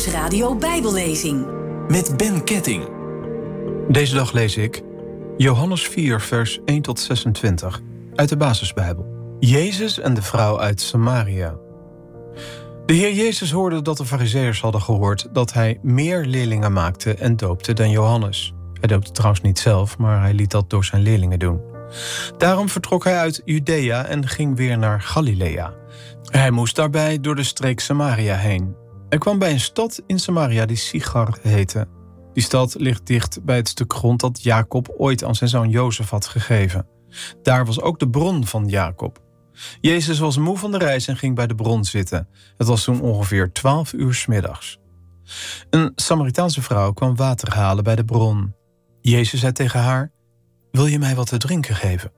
Nieuwsradio Bijbellezing. Met Ben Ketting. Deze dag lees ik Johannes 4, vers 1 tot 26 uit de Basisbijbel. Jezus en de vrouw uit Samaria. De Heer Jezus hoorde dat de Farizeeërs hadden gehoord dat hij meer leerlingen maakte en doopte dan Johannes. Hij doopte trouwens niet zelf, maar hij liet dat door zijn leerlingen doen. Daarom vertrok hij uit Judea en ging weer naar Galilea. Hij moest daarbij door de streek Samaria heen. Hij kwam bij een stad in Samaria die Sichar heette. Die stad ligt dicht bij het stuk grond dat Jacob ooit aan zijn zoon Jozef had gegeven. Daar was ook de bron van Jacob. Jezus was moe van de reis en ging bij de bron zitten. Het was toen ongeveer 12 uur 's middags. Een Samaritaanse vrouw kwam water halen bij de bron. Jezus zei tegen haar: "Wil je mij wat te drinken geven?"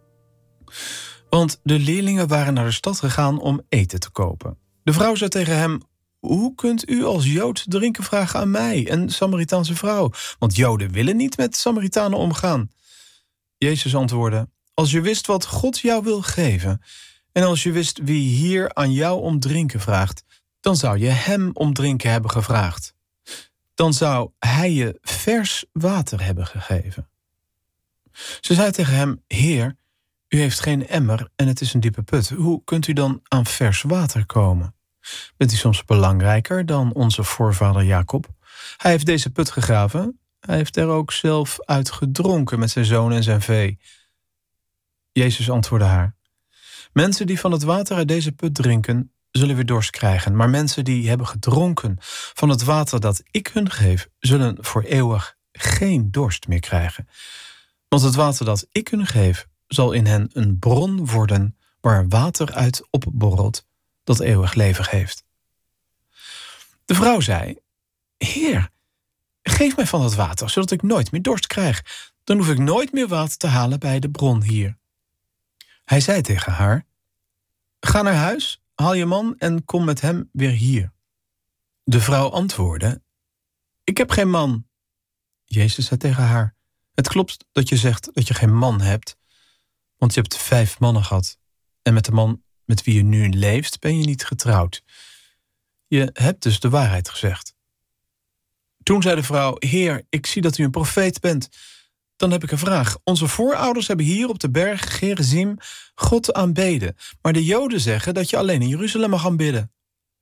Want de leerlingen waren naar de stad gegaan om eten te kopen. De vrouw zei tegen hem: "Hoe kunt u als Jood drinken vragen aan mij, een Samaritaanse vrouw? Want Joden willen niet met Samaritanen omgaan." Jezus antwoordde: "Als je wist wat God jou wil geven, en als je wist wie hier aan jou om drinken vraagt, dan zou je hem om drinken hebben gevraagd. Dan zou hij je vers water hebben gegeven." Ze zei tegen hem: "Heer, u heeft geen emmer en het is een diepe put. Hoe kunt u dan aan vers water komen? Bent u soms belangrijker dan onze voorvader Jacob? Hij heeft deze put gegraven. Hij heeft er ook zelf uit gedronken met zijn zoon en zijn vee." Jezus antwoordde haar: "Mensen die van het water uit deze put drinken, zullen weer dorst krijgen. Maar mensen die hebben gedronken van het water dat ik hun geef, zullen voor eeuwig geen dorst meer krijgen. Want het water dat ik hun geef, zal in hen een bron worden waar water uit opborrelt, dat eeuwig leven geeft." De vrouw zei: "Heer, geef mij van het water, zodat ik nooit meer dorst krijg. Dan hoef ik nooit meer water te halen bij de bron hier." Hij zei tegen haar: "Ga naar huis, haal je man en kom met hem weer hier." De vrouw antwoordde: "Ik heb geen man." Jezus zei tegen haar: "Het klopt dat je zegt dat je geen man hebt, want je hebt 5 mannen gehad. En met de man met wie je nu leeft ben je niet getrouwd. Je hebt dus de waarheid gezegd." Toen zei de vrouw: "Heer, ik zie dat u een profeet bent. Dan heb ik een vraag. Onze voorouders hebben hier op de berg Gerizim God aanbeden. Maar de Joden zeggen dat je alleen in Jeruzalem mag aanbidden."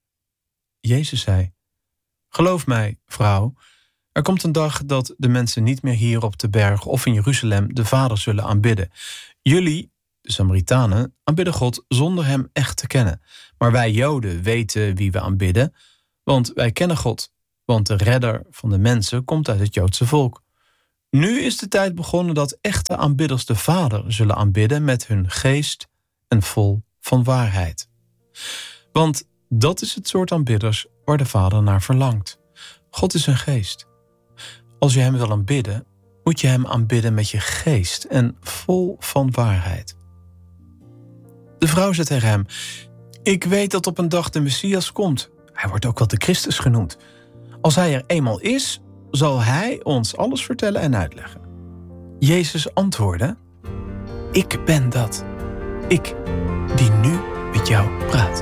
Jezus zei: "Geloof mij, vrouw, er komt een dag dat de mensen niet meer hier op de berg of in Jeruzalem de Vader zullen aanbidden. Jullie, de Samaritanen, aanbidden God zonder hem echt te kennen. Maar wij Joden weten wie we aanbidden, want wij kennen God. Want de redder van de mensen komt uit het Joodse volk. Nu is de tijd begonnen dat echte aanbidders de Vader zullen aanbidden met hun geest en vol van waarheid. Want dat is het soort aanbidders waar de Vader naar verlangt. God is een geest. Als je hem wil aanbidden, moet je hem aanbidden met je geest en vol van waarheid." De vrouw zei tegen hem: "Ik weet dat op een dag de Messias komt. Hij wordt ook wel de Christus genoemd. Als hij er eenmaal is, zal hij ons alles vertellen en uitleggen." Jezus antwoordde: "Ik ben dat. Ik die nu met jou praat."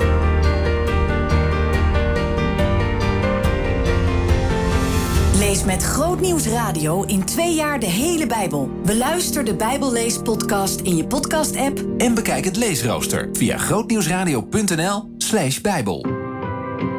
Lees met Groot Nieuws Radio in 2 jaar de hele Bijbel. Beluister de Bijbellees-podcast in je podcast-app En bekijk het leesrooster via grootnieuwsradio.nl/Bijbel.